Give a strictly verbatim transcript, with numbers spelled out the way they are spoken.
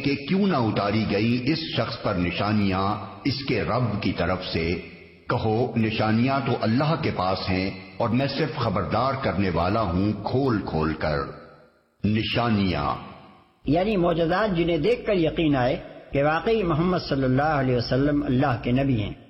कि क्यों न उतारी गई इस शख्स पर निशानियां इसके रब की तरफ से। कहो निशानियां तो अल्लाह के पास हैं और मैं सिर्फ खबरदार करने वाला हूं खोल खोल कर। निशानियां यानी मौजज़ात जिन्हें देखकर यकीन आए कि वाकई मोहम्मद सल्लल्लाहु अलैहि वसल्लम अल्लाह के नबी हैं।